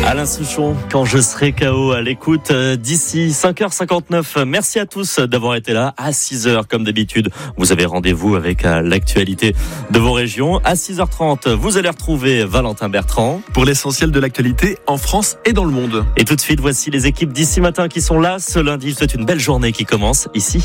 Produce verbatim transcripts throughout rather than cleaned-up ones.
Alain Souchon, quand je serai K O à l'écoute d'ici cinq heures cinquante-neuf. Merci à tous d'avoir été là. À six heures, comme d'habitude, vous avez rendez-vous avec l'actualité de vos régions. À six heures trente, vous allez retrouver Valentin Bertrand pour l'essentiel de l'actualité en France et dans le monde. Et tout de suite, voici les équipes d'ici matin qui sont là ce lundi. C'est une belle journée qui commence ici.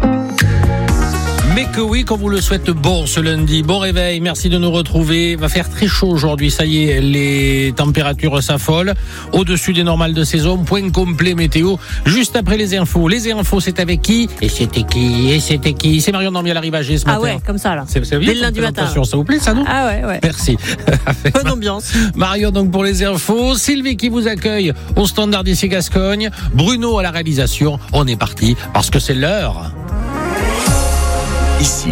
Mais que oui, qu'on vous le souhaite bon ce lundi. Bon réveil, merci de nous retrouver. Va faire très chaud aujourd'hui, ça y est, les températures s'affolent. Au-dessus des normales de saison, point complet météo. Juste après les infos. Les infos, c'est avec qui ? Et c'était qui ? Et c'était qui ? C'est Marion Dambiel Arrivagé ce matin. Ah ouais, comme ça là. C'est, c'est bien, dès le lundi matin. Ça vous plaît ça, non ? Ah ouais, ouais. Merci. Bonne ambiance. Marion donc pour les infos. Sylvie qui vous accueille au standard d'ici Gascogne. Bruno à la réalisation. On est parti parce que c'est l'heure. Ici,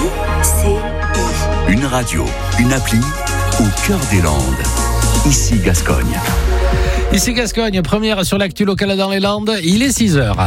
une radio, une appli au cœur des Landes. Ici Gascogne. Ici Gascogne, première sur l'actu locale dans les Landes. Il est six heures.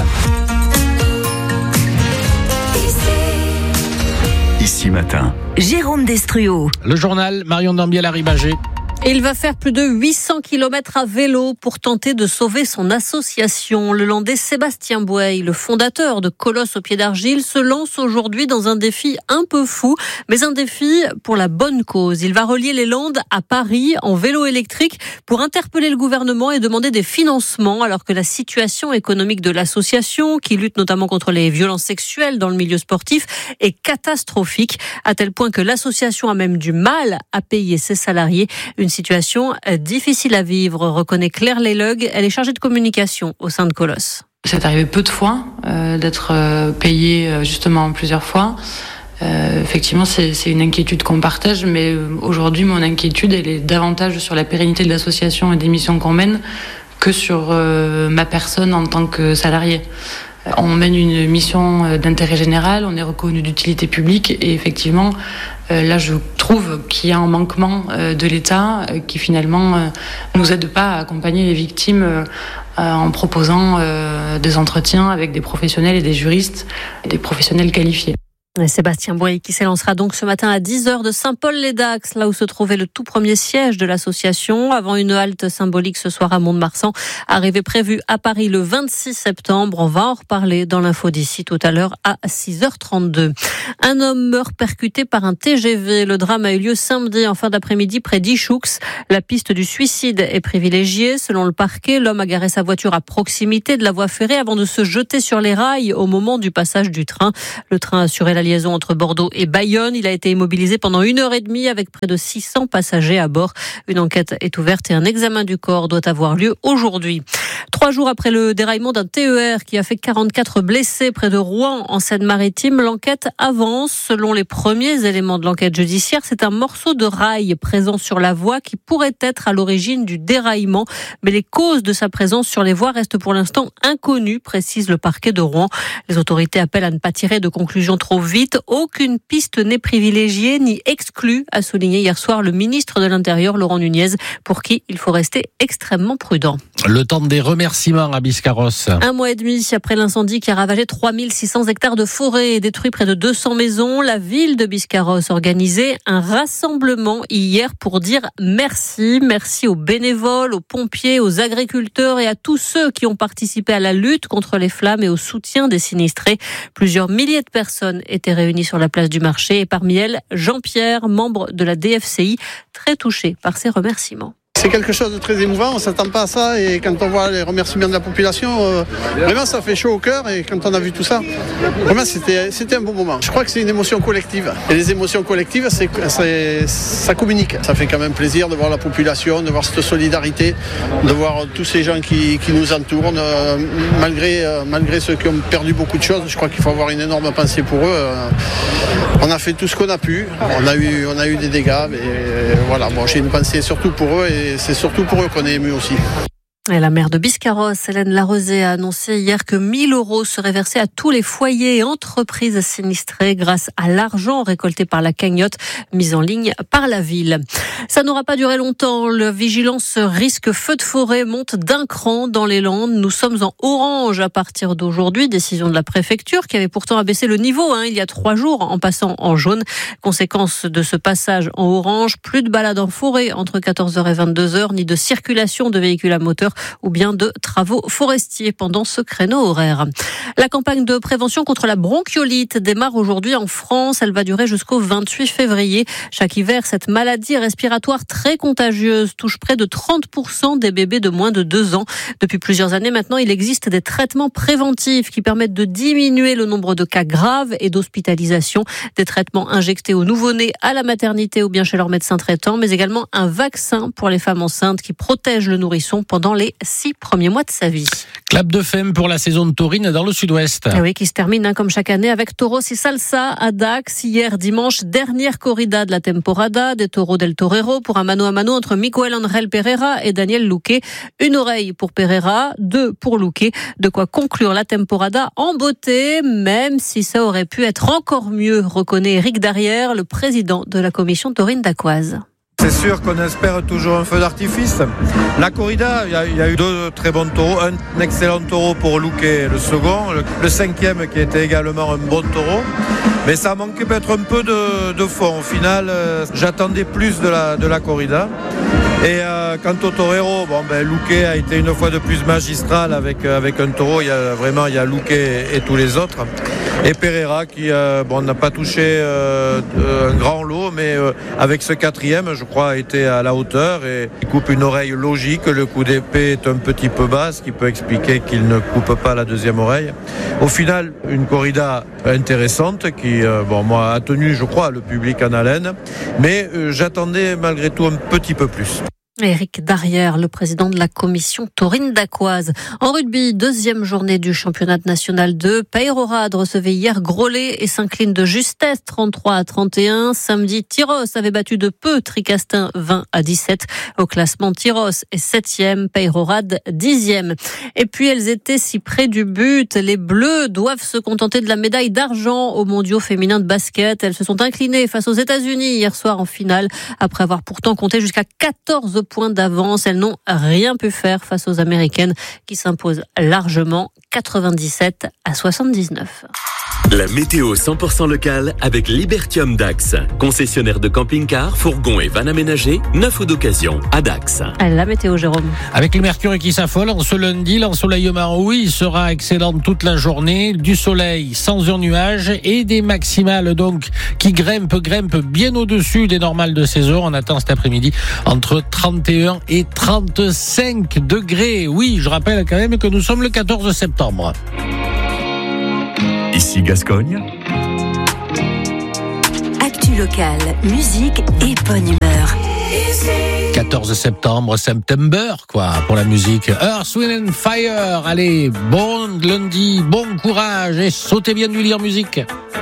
Ici matin. Jérôme Destruau. Le journal Marion Dambiel Arribagé. Et il va faire plus de huit cents kilomètres à vélo pour tenter de sauver son association. Le Landais Sébastien Bouey, le fondateur de Colosse au pied d'argile, se lance aujourd'hui dans un défi un peu fou, mais un défi pour la bonne cause. Il va relier les Landes à Paris en vélo électrique pour interpeller le gouvernement et demander des financements, alors que la situation économique de l'association, qui lutte notamment contre les violences sexuelles dans le milieu sportif, est catastrophique, à tel point que l'association a même du mal à payer ses salariés. Une situation difficile à vivre, reconnaît Claire Lelug. Elle est chargée de communication au sein de Colosse. C'est arrivé peu de fois euh, d'être euh, payé euh, justement plusieurs fois. Euh, effectivement, c'est, c'est une inquiétude qu'on partage, mais euh, aujourd'hui, mon inquiétude, elle est davantage sur la pérennité de l'association et des missions qu'on mène que sur euh, ma personne en tant que salarié. On mène une mission d'intérêt général, on est reconnu d'utilité publique et effectivement, euh, là je trouve qu'il y a un manquement euh, de l'État euh, qui finalement euh, nous aide pas à accompagner les victimes euh, en proposant euh, des entretiens avec des professionnels et des juristes, des professionnels qualifiés. Sébastien Bouey qui s'élancera donc ce matin à dix heures de Saint-Paul-les-Dax, là où se trouvait le tout premier siège de l'association, avant une halte symbolique ce soir à Mont-de-Marsan. Arrivée prévue à Paris le vingt-six septembre. On va en reparler dans l'info d'ici tout à l'heure à six heures trente-deux. Un homme meurt percuté par un T G V. Le drame a eu lieu samedi en fin d'après-midi près d'Ichoux. La piste du suicide est privilégiée. Selon le parquet, l'homme a garé sa voiture à proximité de la voie ferrée avant de se jeter sur les rails au moment du passage du train. Le train assurait la liaison entre Bordeaux et Bayonne. Il a été immobilisé pendant une heure et demie avec près de six cents passagers à bord. Une enquête est ouverte et un examen du corps doit avoir lieu aujourd'hui. Trois jours après le déraillement d'un T E R qui a fait quarante-quatre blessés près de Rouen en Seine-Maritime, l'enquête avance. Selon les premiers éléments de l'enquête judiciaire, c'est un morceau de rail présent sur la voie qui pourrait être à l'origine du déraillement. Mais les causes de sa présence sur les voies restent pour l'instant inconnues, précise le parquet de Rouen. Les autorités appellent à ne pas tirer de conclusions trop vite. Aucune piste n'est privilégiée ni exclue, a souligné hier soir le ministre de l'Intérieur, Laurent Nunez, pour qui il faut rester extrêmement prudent. Le temps des remerciements à Biscarrosse. Un mois et demi après l'incendie qui a ravagé trois mille six cents hectares de forêt et détruit près de deux cents maisons, la ville de Biscarrosse organisait un rassemblement hier pour dire merci. Merci aux bénévoles, aux pompiers, aux agriculteurs et à tous ceux qui ont participé à la lutte contre les flammes et au soutien des sinistrés. Plusieurs milliers de personnes étaient réunies sur la place du marché et parmi elles, Jean-Pierre, membre de la D F C I, très touché par ces remerciements. C'est quelque chose de très émouvant, on ne s'attend pas à ça et quand on voit les remerciements de la population, euh, vraiment ça fait chaud au cœur et quand on a vu tout ça, vraiment c'était, c'était un bon moment. Je crois que c'est une émotion collective et les émotions collectives, c'est, c'est, ça communique. Ça fait quand même plaisir de voir la population, de voir cette solidarité, de voir tous ces gens qui, qui nous entourent, euh, malgré, euh, malgré ceux qui ont perdu beaucoup de choses. Je crois qu'il faut avoir une énorme pensée pour eux. Euh, on a fait tout ce qu'on a pu, on a eu, on a eu des dégâts, mais euh, voilà, bon, j'ai une pensée surtout pour eux et c'est surtout pour eux qu'on est ému aussi. Et la maire de Biscarrosse, Hélène Larosée, a annoncé hier que mille euros seraient versés à tous les foyers et entreprises sinistrés grâce à l'argent récolté par la cagnotte mise en ligne par la ville. Ça n'aura pas duré longtemps. La vigilance risque feu de forêt monte d'un cran dans les Landes. Nous sommes en orange à partir d'aujourd'hui. Décision de la préfecture qui avait pourtant abaissé le niveau hein, il y a trois jours en passant en jaune. Conséquence de ce passage en orange, plus de balades en forêt entre quatorze heures et vingt-deux heures, ni de circulation de véhicules à moteur ou bien de travaux forestiers pendant ce créneau horaire. La campagne de prévention contre la bronchiolite démarre aujourd'hui en France. Elle va durer jusqu'au vingt-huit février. Chaque hiver, cette maladie respiratoire très contagieuse touche près de trente pour cent des bébés de moins de deux ans. Depuis plusieurs années maintenant, il existe des traitements préventifs qui permettent de diminuer le nombre de cas graves et d'hospitalisation. Des traitements injectés aux nouveau-nés, à la maternité ou bien chez leur médecin traitant, mais également un vaccin pour les femmes enceintes qui protège le nourrisson pendant les six premiers mois de sa vie. Clap de femme pour la saison de taurine dans le sud-ouest. Et oui, qui se termine hein, comme chaque année avec Toros et Salsa à Dax. Hier dimanche, dernière corrida de la temporada des Toros del Torero pour un mano à mano entre Miguel Angel Pereira et Daniel Luque. Une oreille pour Pereira, deux pour Luque. De quoi conclure la temporada en beauté, même si ça aurait pu être encore mieux, reconnaît Eric Darrière, le président de la commission taurine d'Aquoise. C'est sûr qu'on espère toujours un feu d'artifice. La corrida, il y, y a eu deux très bons taureaux. Un excellent taureau pour Luque, le second. Le, le cinquième qui était également un bon taureau. Mais ça manquait peut-être un peu de, de fond. Au final, euh, j'attendais plus de la, de la corrida. Et euh, quant au torero, bon, ben, Luque a été une fois de plus magistral avec, euh, avec un taureau. Il y a, vraiment, il y a Luque et, et tous les autres. Et Pereira qui euh, bon, n'a pas touché euh, un grand lot, mais euh, avec ce quatrième, je crois, a été à la hauteur et il coupe une oreille logique. Le coup d'épée est un petit peu bas, ce qui peut expliquer qu'il ne coupe pas la deuxième oreille. Au final, une corrida intéressante qui, euh, bon, moi, a tenu, je crois, le public en haleine, mais euh, j'attendais malgré tout un petit peu plus. Éric Darrière, le président de la commission taurine d'Aquoise. En rugby, deuxième journée du championnat national deux. Peyrehorade recevait hier Groslay et s'incline de justesse trente-trois à trente et un. Samedi, Tyros avait battu de peu Tricastin vingt à dix-sept. Au classement, Tyros est septième, Peyrehorade dixième. Et puis, elles étaient si près du but. Les Bleus doivent se contenter de la médaille d'argent aux mondiaux féminins de basket. Elles se sont inclinées face aux États-Unis hier soir en finale, après avoir pourtant compté jusqu'à quatorze points d'avance. Elles n'ont rien pu faire face aux Américaines qui s'imposent largement quatre-vingt-dix-sept à soixante-dix-neuf. La météo cent pour cent locale avec Libertium Dax. Concessionnaire de camping-car, fourgons et vannes aménagés, neuf ou d'occasion à Dax. La météo, Jérôme. Avec le mercure qui s'affole, en ce lundi, l'ensoleillement, oui, sera excellent toute la journée. Du soleil sans un nuage et des maximales donc qui grimpent, grimpent bien au-dessus des normales de saison. On attend cet après-midi entre trente et un et trente-cinq degrés. Oui, je rappelle quand même que nous sommes le quatorze septembre. Ici Gascogne. Actu locale, musique et bonne humeur. quatorze septembre, September, quoi, pour la musique. Earth, Wind and Fire. Allez, bon lundi, bon courage et sautez bien du lit en musique.